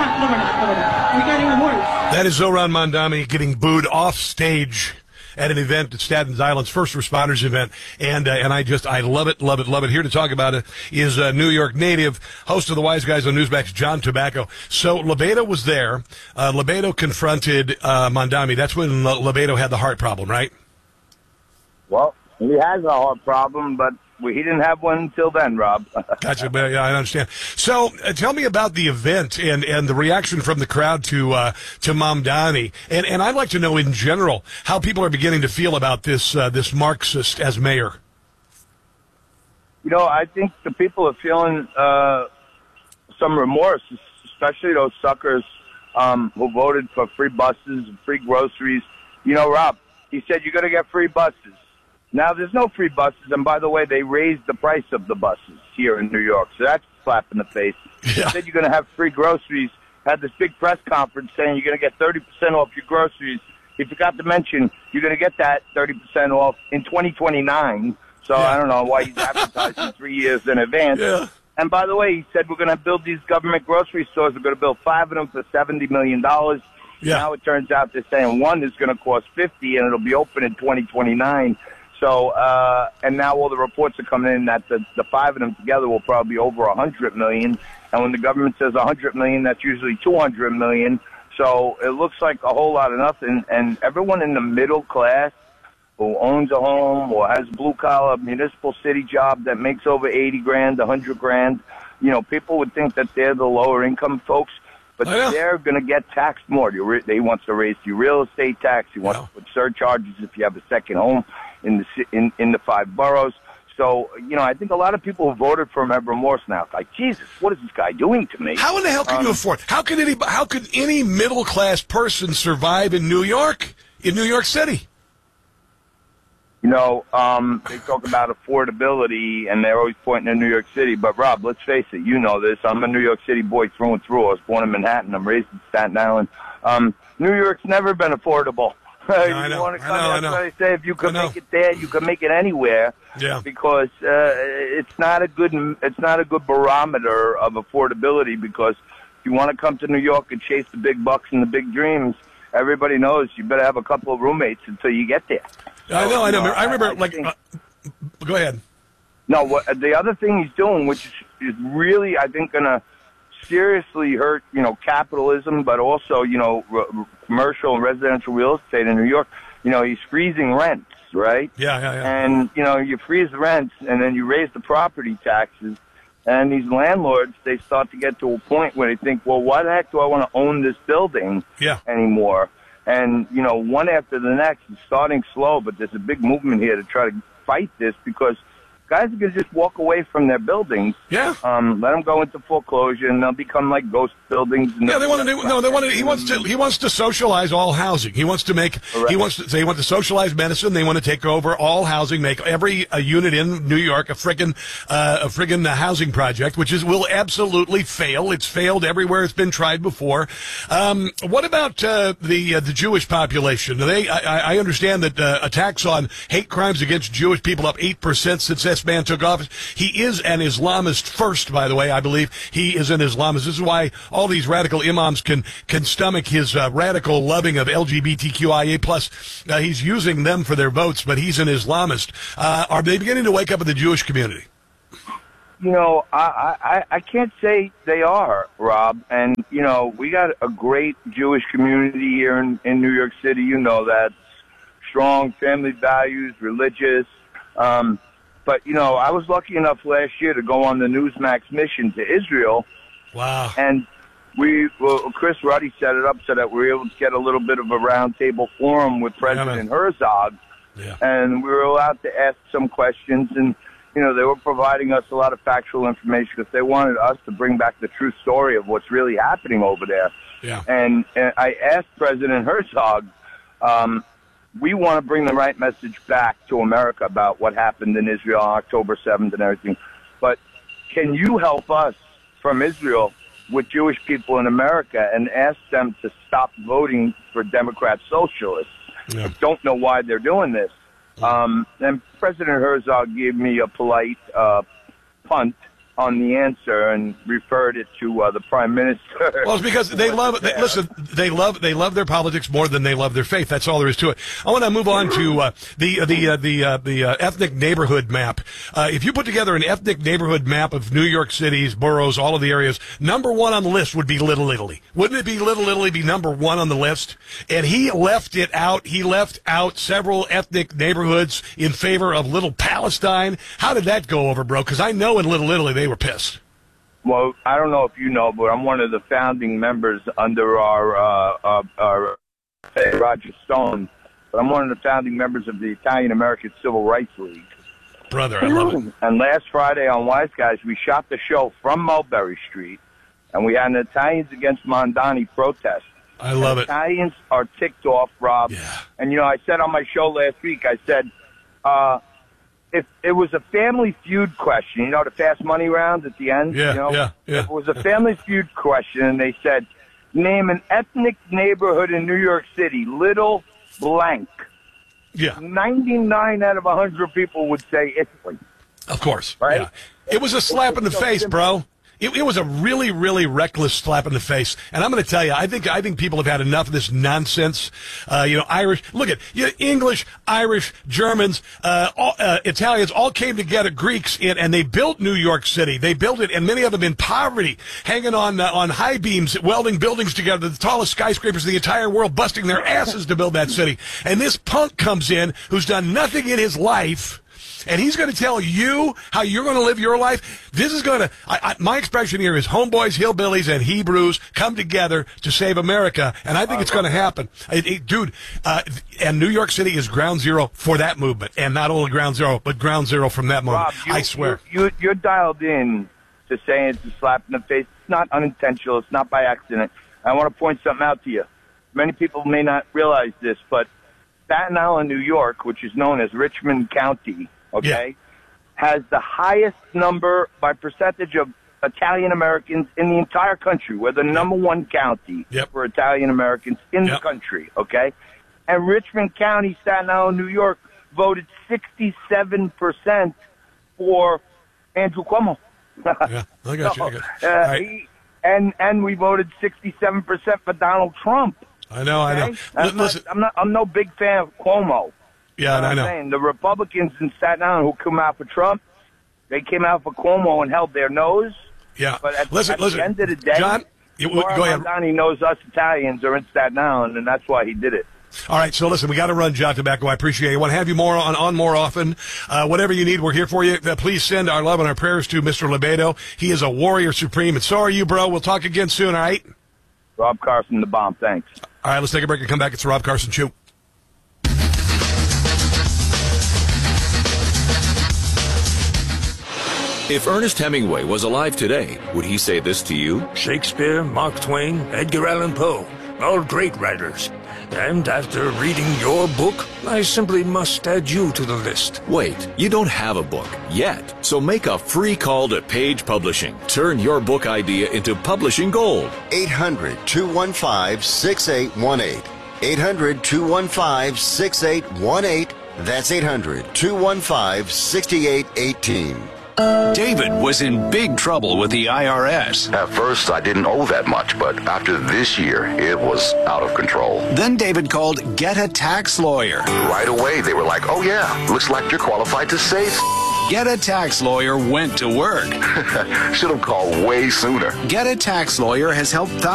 We got even worse. That is Zohran Mamdani getting booed off stage at an event at Staten Island's first responders event, and I love it, love it, love it. Here to talk about it is New York native, host of the Wise Guys on Newsmax, John Tobacco. So Lebedo was there. Lebedo confronted Mamdani. That's when Lebedo had the heart problem, right? Well, he has a heart problem, but he didn't have one until then, Rob. Gotcha. Yeah, I understand. So tell me about the event and the reaction from the crowd to Mamdani. And I'd like to know in general how people are beginning to feel about this Marxist as mayor. You know, I think the people are feeling some remorse, especially those suckers who voted for free buses and free groceries. You know, Rob, he said you're going to get free buses. Now, there's no free buses, and by the way, they raised the price of the buses here in New York, so that's a slap in the face. Yeah. He said you're going to have free groceries, had this big press conference saying you're going to get 30% off your groceries. He forgot to mention you're going to get that 30% off in 2029, so I don't know why he's advertising 3 years in advance. Yeah. And by the way, he said we're going to build these government grocery stores. We're going to build 5 of them for $70 million. Yeah. Now it turns out they're saying one is going to cost $50, and it'll be open in 2029. So, and now all the reports are coming in that the 5 of them together will probably be over $100 million. And when the government says $100 million, that's usually $200 million. So it looks like a whole lot of nothing. And everyone in the middle class who owns a home or has a blue-collar municipal city job that makes over 80 grand, 100 grand, you know, people would think that they're the lower-income folks. But they're going to get taxed more. They want to raise your real estate tax. He wants to put surcharges if you have a second home in the 5 boroughs. So, you know, I think a lot of people who voted for him have remorse now. It's like, Jesus, what is this guy doing to me? How in the hell can you afford? How could any middle class person survive in New York City? You know, they talk about affordability, and they're always pointing to New York City. But, Rob, let's face it, you know this. I'm a New York City boy through and through. I was born in Manhattan. I'm raised in Staten Island. New York's never been affordable. I know. That's what I say. If you can make it there, you can make it anywhere. Yeah. Because it's not a good barometer of affordability. Because if you want to come to New York and chase the big bucks and the big dreams, everybody knows you better have a couple of roommates until you get there. I know. I remember. Go ahead. No, the other thing he's doing, which is really, I think, going to seriously hurt, you know, capitalism, but also, you know, commercial and residential real estate in New York. You know, he's freezing rents, right? Yeah. And, you know, you freeze the rents, and then you raise the property taxes, and these landlords, they start to get to a point where they think, well, why the heck do I want to own this building anymore? And, you know, one after the next, it's starting slow, but there's a big movement here to try to fight this because guys are going to just walk away from their buildings. Yeah. Let them go into foreclosure, and they'll become like ghost buildings. Yeah, they want to do. No, they want to. He wants to socialize all housing. He wants to make. Correct. They want to socialize medicine. They want to take over all housing, make every unit in New York a friggin' housing project, which will absolutely fail. It's failed everywhere it's been tried before. What about the Jewish population? I understand that attacks on hate crimes against Jewish people up 8% since this man took office. He is an Islamist first, by the way, I believe. He is an Islamist. This is why all these radical imams can stomach his radical loving of LGBTQIA+. He's using them for their votes, but he's an Islamist. Are they beginning to wake up in the Jewish community? You know, I can't say they are, Rob. And, you know, we got a great Jewish community here in New York City. You know that. Strong family values, religious. But, you know, I was lucky enough last year to go on the Newsmax mission to Israel. Wow. And Chris Ruddy set it up so that we were able to get a little bit of a roundtable forum with President Herzog. Yeah. And we were allowed to ask some questions. And, you know, they were providing us a lot of factual information because they wanted us to bring back the true story of what's really happening over there. Yeah. And I asked President Herzog, we want to bring the right message back to America about what happened in Israel on October 7th and everything. But can you help us from Israel with Jewish people in America and ask them to stop voting for Democrat socialists? Yeah. I don't know why they're doing this. And President Herzog gave me a polite punt on the answer and referred it to the prime minister. Well, it's because they love. Listen, they love their politics more than they love their faith. That's all there is to it. I want to move on to the ethnic neighborhood map. If you put together an ethnic neighborhood map of New York City's boroughs, all of the areas, number one on the list would be Little Italy. Wouldn't it be Little Italy be number one on the list? And he left it out. He left out several ethnic neighborhoods in favor of Little Palestine. How did that go over, bro? Because I know in Little Italy they were pissed. Well, I don't know if you know, but I'm one of the founding members under our Roger Stone. But I'm one of the founding members of the Italian American Civil Rights League. Brother, I love it. And last Friday on Wise Guys, we shot the show from Mulberry Street, and we had an Italians Against Mondani protest. I love it. Italians are ticked off, Rob. Yeah. And, you know, I said on my show last week, I said, if it was a Family Feud question, you know, the fast money round at the end? Yeah, you know? yeah. If it was a Family Feud question, and they said, name an ethnic neighborhood in New York City, Little Blank. Yeah. 99 out of 100 people would say Italy. Of course. Right? Yeah. It was a slap in the face, bro. It was a really, really reckless slap in the face. And I'm going to tell you, I think people have had enough of this nonsense. Irish, look at English, Irish, Germans, Italians all came together, Greeks, and they built New York City. They built it, and many of them in poverty, hanging on high beams, welding buildings together, the tallest skyscrapers in the entire world, busting their asses to build that city. And this punk comes in who's done nothing in his life, and he's going to tell you how you're going to live your life. This is going to, my expression here is homeboys, hillbillies, and Hebrews come together to save America, and I think it's going to happen. And New York City is ground zero for that movement, and not only ground zero, but ground zero from that moment. Rob, I swear. You're dialed in to saying it's a slap in the face. It's not unintentional. It's not by accident. I want to point something out to you. Many people may not realize this, but Staten Island, New York, which is known as Richmond County, has the highest number by percentage of Italian Americans in the entire country. We're the number one county for Italian Americans in the country, okay? And Richmond County, Staten Island, New York, voted 67% for Andrew Cuomo. Yeah, I got you. Right. And we voted 67% for Donald Trump. I know. Listen, I'm no big fan of Cuomo. Yeah, I know. Saying, the Republicans in Staten Island who come out for Trump, they came out for Cuomo and held their nose. Yeah. But at listen, the end of the day, John, go ahead. Mondani knows us Italians are in Staten Island, and that's why he did it. All right, so listen, we got to run, John Tobacco. I appreciate it. I want to have you on more often. Whatever you need, we're here for you. Please send our love and our prayers to Mr. Lebedo. He is a warrior supreme, and so are you, bro. We'll talk again soon, all right? Rob Carson, the bomb. Thanks. All right, let's take a break and come back. It's the Rob Carson Show. If Ernest Hemingway was alive today, would he say this to you? Shakespeare, Mark Twain, Edgar Allan Poe, all great writers. And after reading your book, I simply must add you to the list. Wait, you don't have a book yet. So make a free call to Page Publishing. Turn your book idea into publishing gold. 800-215-6818. 800-215-6818. That's 800-215-6818. David was in big trouble with the IRS. At first, I didn't owe that much, but after this year, it was out of control. Then David called Get a Tax Lawyer. Right away, they were like, oh yeah, looks like you're qualified to save. Get a Tax Lawyer went to work. Should have called way sooner. Get a Tax Lawyer has helped thousands